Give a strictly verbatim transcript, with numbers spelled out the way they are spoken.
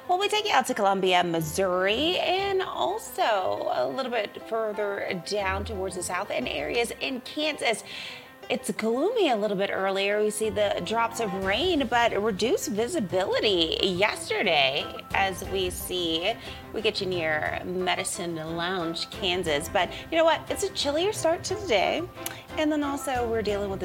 Well, we take you out to Columbia, Missouri, and also a little bit further down towards the south in areas in Kansas. It's gloomy a little bit earlier. We see the drops of rain, but reduced visibility yesterday as we see. We get you near Medicine Lounge, Kansas. But you know what? It's a chillier start to the day. And then also we're dealing with